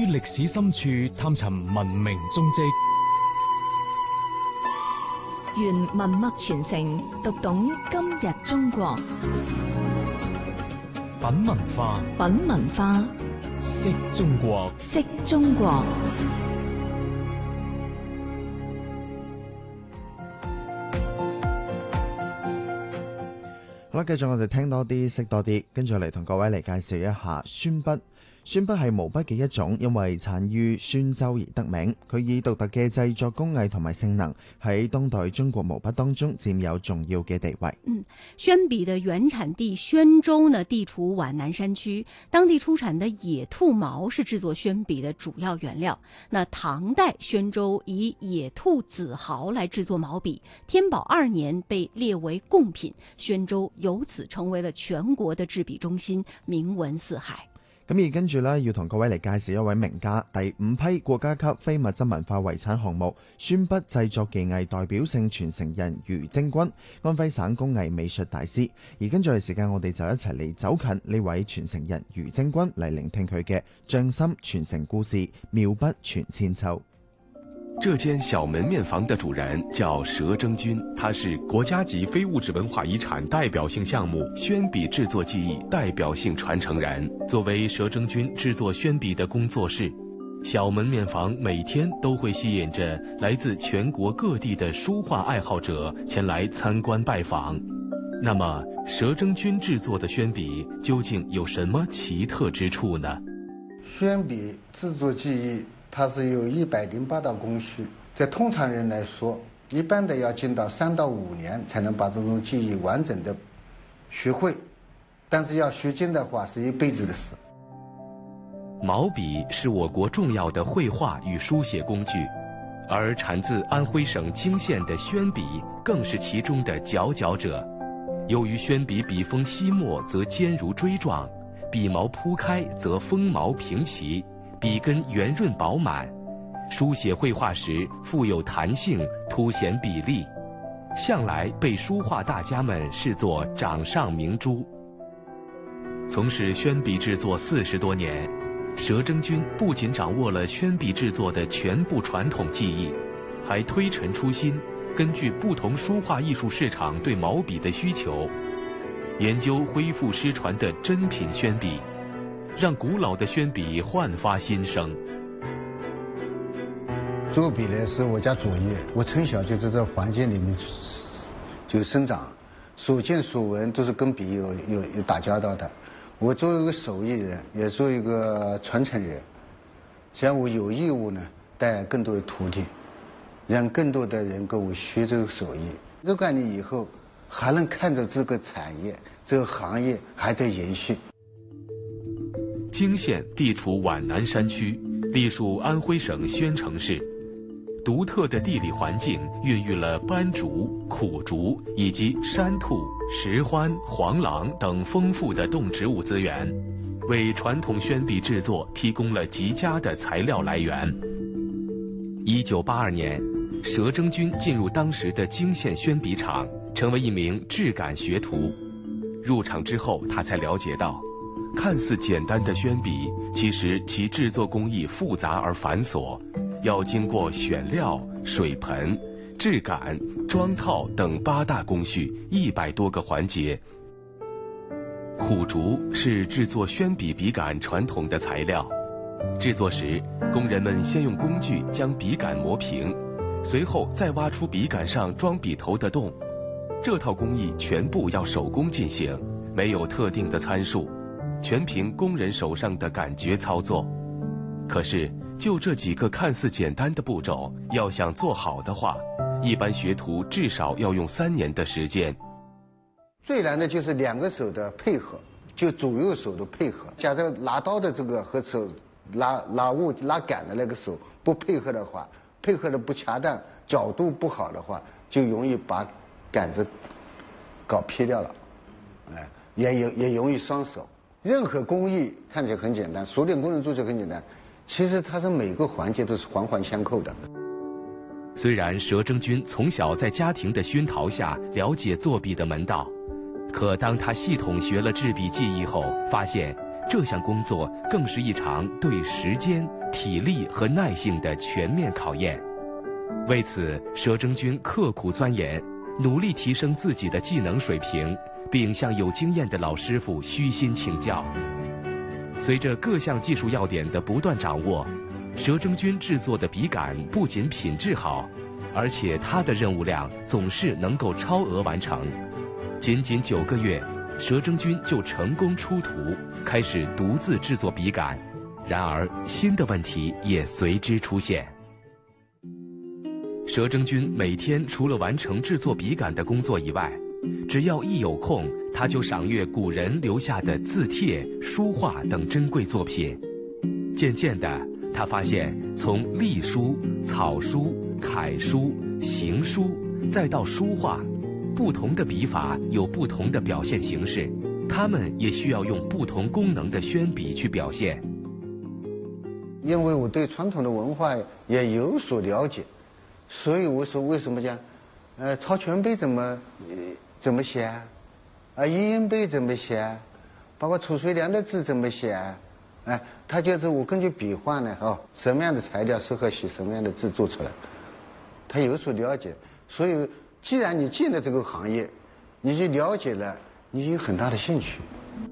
於歷史深處探尋文明蹤跡， 原文脈傳承，讀懂今日中國。 品文化， 品文化， 識中國， 識中國。 好啦，繼續我哋聽多啲，識多啲，跟住嚟同各位嚟介紹一下宣筆。宣筆係毛筆嘅一種，因為產於宣州而得名。佢以獨特嘅製作工藝同埋性能，喺當代中國毛筆當中佔有重要嘅地位。 宣筆的原產地宣州呢，地處皖南山區，當地出產的野兔毛是製作宣筆的主要原料。那唐代宣州以野兔子毫來製作毛筆，天寶2年被列為貢品，宣州由此成為了全國的製筆中心，名聞四海。 咁而跟住呢，要同各位嚟介紹一位名家，第5批國家級非物質文化遺產項目宣筆製作技藝代表性傳承人余征君，安徽省工藝美術大師。而跟住嘅時間，我哋就一齊嚟走近呢位傳承人余征君，嚟聆聽佢嘅匠心傳承故事，妙筆傳千秋。 這間小門面房的主人叫佘征君，他是國家級非物質文化遺產代表性項目宣筆製作技藝代表性傳承人。作為佘征君製作宣筆的工作室，小門面房每天都會吸引着來自全國各地的書畫愛好者前來參觀拜訪。那麼佘征君製作的宣筆究竟有什麼奇特之處呢？ 宣筆製作技藝它是有108道工序，在通常人來說，一般的要經到3到5年才能把這種技藝完整的學會，但是要學精的話是一輩子的事。 毛筆是我國重要的繪畫與書寫工具，而產自安徽省泾縣的宣筆更是其中的佼佼者。由於宣筆筆鋒稀墨則尖如錐狀，筆毛鋪開則鋒毛平齊，筆根圓潤飽滿，書寫繪畫時富有彈性，凸顯筆力，向來被書畫大家們視作掌上明珠。從事宣筆製作40多年，佘征君不僅掌握了宣筆製作的全部傳統技藝，還推陳出新，根據不同書畫藝術市場對毛筆的需求，研究恢復失傳的珍品宣筆，讓古老的宣筆煥發新生。 做筆呢是我家主業，我從小就在這環境裡面就生長，所見所聞都是跟筆有打交道的。我作為一個手藝人，也作為一個傳承人，像我有義務呢帶更多的徒弟，讓更多的人跟我學這個手藝。若干年以後，還能看着這個產業、這個行業還在延續。 泾縣地處皖南山區，隸屬安徽省宣城市。獨特的地理環境孕育了斑竹、苦竹以及山兔、石獾、黃狼等豐富的動植物資源，為傳統宣筆製作提供了極佳的材料來源。1982年，佘征君進入當時的泾縣宣筆廠，成為一名質感學徒。入廠之後，他才了解到，看似簡單的宣筆，其實其製作工藝複雜而繁瑣，要經過選料、水盆、質感、裝套等8大工序，100多個環節。苦竹是製作宣筆筆桿傳統的材料，製作時，工人們先用工具將筆桿磨平，隨後再挖出筆桿上裝筆頭的洞。這套工藝全部要手工進行，沒有特定的參數，全憑工人手上的感覺操作。可是，就這幾個看似簡單的步驟，要想做好的話，一般學徒至少要用3年的時間。 最難的就是2個手的配合，就左右手的配合。假設拿刀的這個和手拉物拉桿的那個手不配合的話，配合的不恰當，角度不好的話，就容易把桿子搞撇掉了，也容易傷手。任何工藝看起來很簡單，熟練工人做起來很簡單，其實它是每個環節都是環環相扣的。 雖然佘征君從小在家庭的熏陶下了解作筆的門道，可當他系統學了製筆技藝後，發現这项工作更是一场对时间、体力和耐性的全面考验。为此，佘征军刻苦钻研，努力提升自己的技能水平，并向有经验的老师傅虚心请教。随着各项技术要点的不断掌握，佘征军制作的笔杆不仅品质好，而且他的任务量总是能够超额完成。仅仅9个月，佘征军就成功出图，开始独自制作笔杆。然而，新的问题也随之出现。佘征军每天除了完成制作笔杆的工作以外，只要一有空，他就赏阅古人留下的字帖、书画等珍贵作品。渐渐的，他发现从隶书、草书、楷书、行书，再到书画，不同的笔法有不同的表现形式，它们也需要用不同功能的宣笔去表现。 因为我对传统的文化也有所了解，所以我说为什么讲，曹全碑怎么写啊？一音碑怎么写？包括褚遂良的字怎么写？他就是我根据笔画呢，什么样的材料适合写什么样的字做出来，他有所了解。所以，既然你进了这个行业，你就了解了，你有很大的兴趣。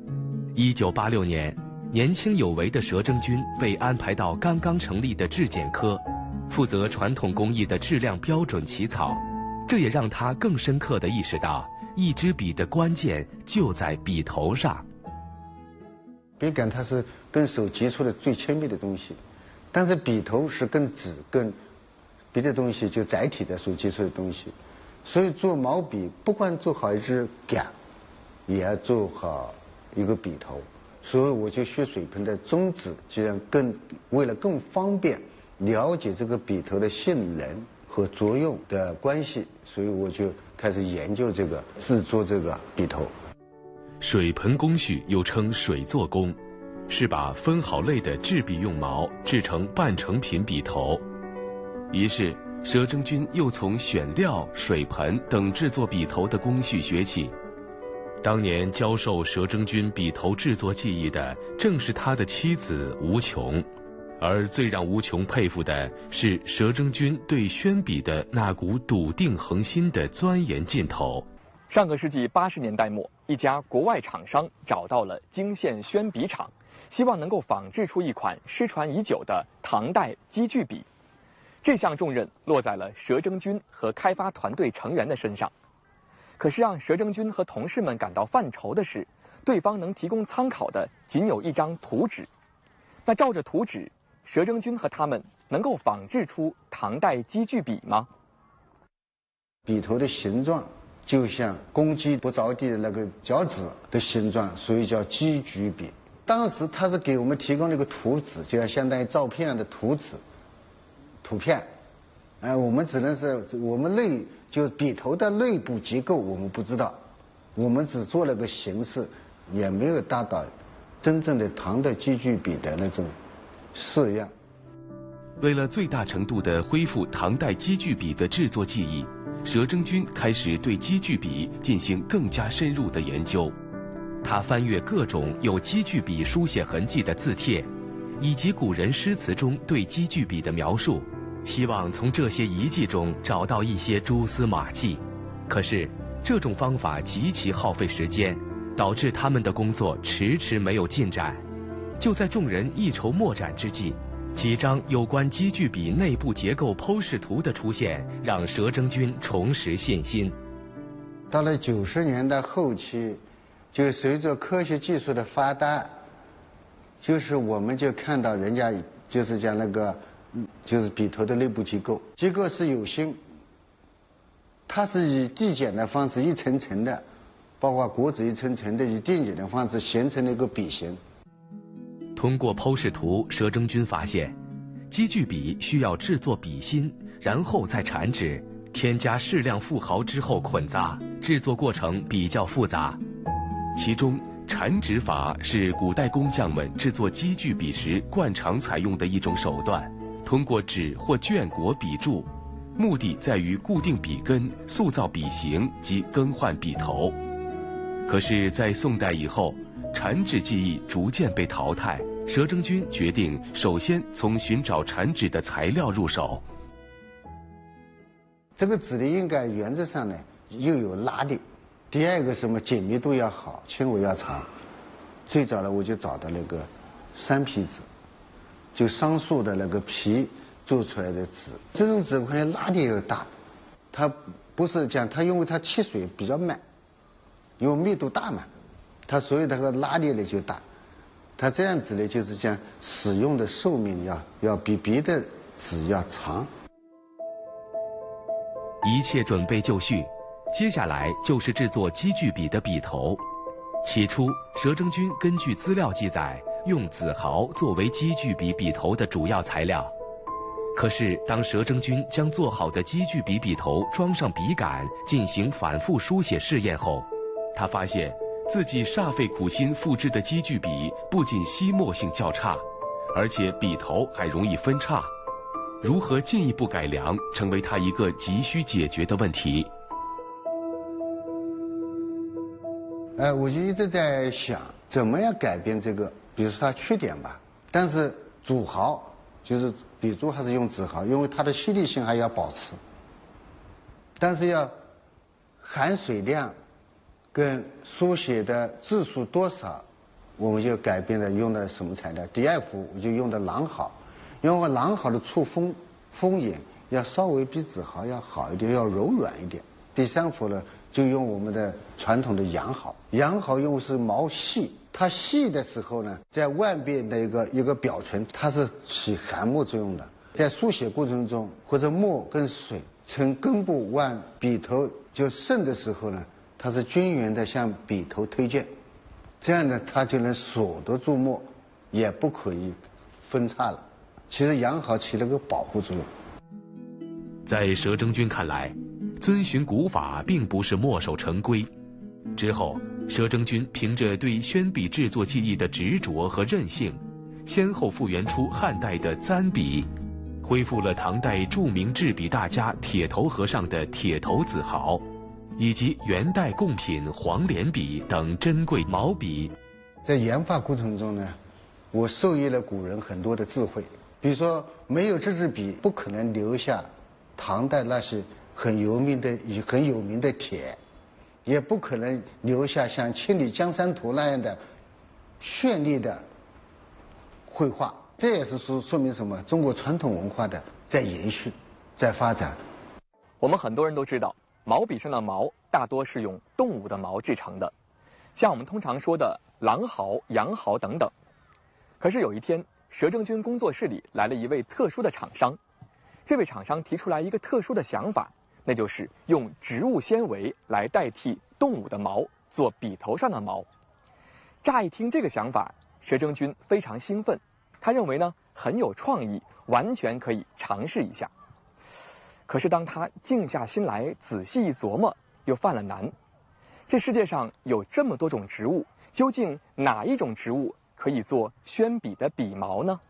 1986年，年轻有为的佘征军被安排到刚刚成立的制剪科，负责传统工艺的质量标准起草。这也让他更深刻地意识到，一支笔的关键就在笔头上。 笔杆它是跟手接触的最亲密的东西，但是笔头是跟纸跟别的东西就载体的所接触的东西，所以做毛笔不光做好一支杆，也要做好一个笔头。所以我就学水盆的宗旨，既然为了更方便了解这个笔头的性能和作用的关系，所以我就开始研究这个制作这个笔头。 水盆工序又称水做工，是把分好类的制笔用毛制成半成品笔头。于是，佘征军又从选料、水盆等制作笔头的工序学起。当年教授佘征军笔头制作技艺的，正是他的妻子吴琼。而最让吴琼佩服的是佘征军对宣笔的那股笃定恒心的钻研劲头。 上个世纪80年代末，一家国外厂商找到了泾县宣笔厂，希望能够仿制出一款失传已久的唐代积聚笔。这项重任落在了佘征军和开发团队成员的身上。可是让佘征军和同事们感到犯愁的是，对方能提供参考的仅有一张图纸。那照着图纸，佘征军和他们能够仿制出唐代积聚笔吗？ 笔头的形状就像公鸡不着地的那个脚趾的形状，所以叫积聚笔。当时他是给我们提供了一个图纸，就要相当于照片上的图纸、图片。我们只能是我们就笔头的内部结构我们不知道，我们只做了个形式，也没有达到真正的唐代积聚笔的那种式样。 为了最大程度地恢复唐代积聚笔的制作技艺，佘征军开始对积聚笔进行更加深入的研究。他翻阅各种有积聚笔书写痕迹的字帖，以及古人诗词中对积聚笔的描述，希望从这些遗迹中找到一些蛛丝马迹。可是这种方法极其耗费时间，导致他们的工作迟迟没有进展。就在众人一筹莫展之际，几张有关积聚笔内部结构剖视图的出现，让佘征军重拾信心。 到了90年代后期，就随着科学技术的发达，就是我们就看到人家就是讲那个就是笔头的内部结构是有心，它是以递减的方式一层层的，包括果子一层层的以递减的方式形成了一个笔形。 通过剖视图，佘征军发现，积聚笔需要制作笔芯，然后再缠纸，添加适量富毫之后捆扎，制作过程比较复杂。其中，缠纸法是古代工匠们制作积聚笔时惯常采用的一种手段，通过纸或绢裹笔柱，目的在于固定笔根、塑造笔形及更换笔头。可是，在宋代以后， 缠纸技艺逐渐被淘汰，佘征军决定首先从寻找缠纸的材料入手。 这个纸呢，应该原则上呢又有拉力，第二个什么紧密度要好，纤维要长。最早呢，我就找到那个山皮纸，就桑树的那个皮做出来的纸。这种纸好像拉力又大，它不是讲它，因为它吸水比较慢，因为密度大嘛，它所以它的拉力呢就大。它这样子呢，就是讲使用的寿命要比别的纸要长。 一切准备就绪，接下来就是制作积聚笔的笔头。起初，佘征军根据资料记载，用紫毫作为积聚笔笔头的主要材料。可是，当佘征军将做好的积聚笔笔头装上笔杆，进行反复书写试验后，他发现自己煞费苦心复制的积聚笔不仅吸墨性较差，而且笔头还容易分叉。如何进一步改良，成为他一个急需解决的问题。 我就一直在想，怎么样改变这个，比如说它缺点吧。但是主毫就是笔珠还是用紫毫，因为它的吸力性还要保持。但是要含水量跟书写的字数多少，我们就改变了用的什么材料。第二幅我就用的狼毫，因为狼毫的触锋眼要稍微比紫毫要好一点，要柔软一点。第三幅呢，就用我们的传统的羊毫。羊毫因为是毛细，它细的时候呢，在外边的一个表层，它是起含墨作用的。在书写过程中，或者墨跟水从根部往笔头就渗的时候呢，它是均匀的向笔头推荐，这样呢，它就能锁得住墨，也不可以分叉了。其实羊毫起了个保护作用。 在佘征军看来，遵循古法并不是墨守成规。之后，佘征军凭着对宣笔制作技艺的执着和韧性，先后复原出汉代的簪笔，恢复了唐代著名制笔大家铁头和尚的铁头紫毫，以及元代贡品黄连笔等珍贵毛笔。 在研发过程中呢，我受益了古人很多的智慧。比如说，没有这支笔，不可能留下唐代那些很有名的帖，也不可能留下像《千里江山图》那样的绚丽的绘画。这也是说明什么？中国传统文化的在延续，在发展。 我们很多人都知道，毛笔上的毛大多是用动物的毛制成的，像我们通常说的狼毫、羊毫等等。可是有一天，佘征军工作室里来了一位特殊的厂商，这位厂商提出来一个特殊的想法，那就是用植物纤维来代替动物的毛做笔头上的毛。乍一听这个想法，佘征军非常兴奋，他认为呢很有创意，完全可以尝试一下。可是当他静下心来仔细一琢磨，又犯了难。这世界上有这么多种植物，究竟哪一种植物可以做宣笔的笔毛呢？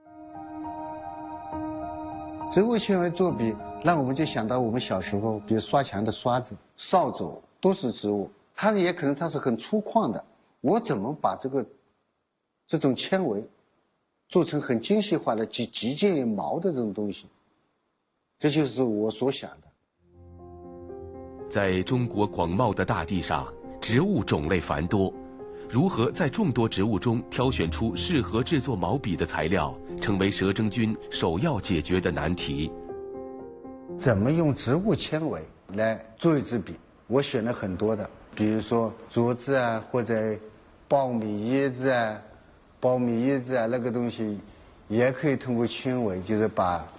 植物纤维做笔，那我们就想到我们小时候，比如刷墙的刷子、扫帚都是植物，它也可能它是很粗犷的。我怎么把这种纤维做成很精细化的极近于毛的这种东西？这就是我所想的。 在中国广袤的大地上，植物种类繁多，如何在众多植物中挑选出适合制作毛笔的材料，成为佘征军首要解决的难题。 怎么用植物纤维来做一支笔？我选了很多的，比如说竹子啊，或者苞米叶子啊，那个东西也可以通过纤维，就是把